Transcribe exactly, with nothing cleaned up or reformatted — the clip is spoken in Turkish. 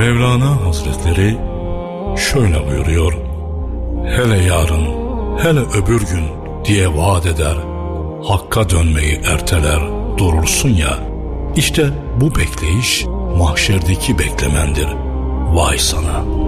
Mevlana Hazretleri şöyle buyuruyor: hele yarın, hele öbür gün diye vaat eder, Hakka dönmeyi erteler durursun ya, işte bu bekleyiş mahşerdeki beklemendir. Vay sana!